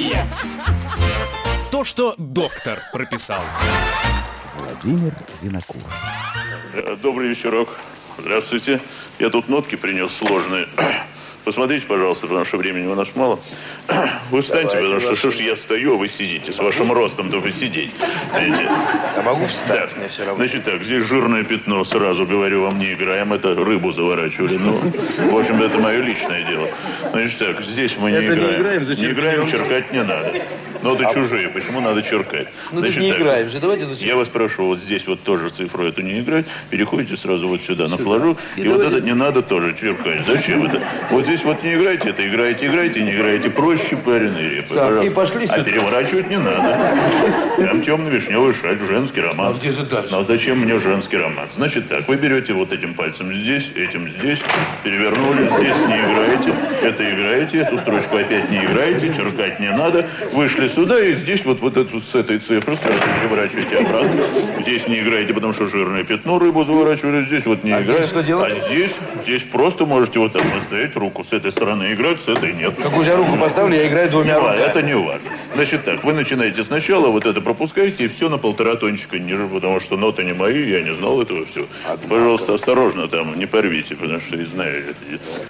Георгиев. То, что доктор прописал. Владимир Винокур. Добрый вечерок. Здравствуйте. Я тут нотки принес сложные. Посмотрите, пожалуйста, потому что времени у нас мало. Вы встаньте, потому что что ж я встаю, а вы сидите. С вашим ростом только сидеть. Знаете? Я могу встать, Да. мне все равно. Значит так, здесь жирное пятно, сразу говорю вам, не играем. Это рыбу заворачивали. Ну, в общем, это мое личное дело. Значит так, здесь мы не играем. Не играем, черкать не надо. Ноты чужие, почему надо черкать? Ну, тут не играем же, давайте зачем? Я вас прошу, вот здесь вот тоже цифру эту не играть. Переходите сразу вот сюда, на флажок. И вот этот не надо тоже черкать. Зачем это? Вот здесь вот не играйте, это играете, не играете. Проще пареной репы, Так, пожалуйста. и пошли сюда. А переворачивать не надо. Там темно-вишневый шаль, женский роман. А где же дальше? Ну, а зачем мне женский роман? Значит так, вы берете вот этим пальцем здесь, этим здесь, перевернули, здесь не играете, это играете, эту строчку опять не играете, черкать не надо. Вышли сюда и здесь вот эту с этой цифры сразу переворачиваете обратно. Здесь не играете, потому что жирное пятно, рыбу заворачивали, здесь вот не играете. Здесь что делать? А здесь просто можете вот так наставить руку с этой стороны играть, с этой нет. Какую же я руку поставлю, я играю двумя руками. Это не важно. Значит так, вы начинаете сначала, вот это пропускаете, и все на полтора тончика ниже, потому что ноты не мои, я не знал этого, все. Пожалуйста, осторожно там, не порвите, потому что, знаю,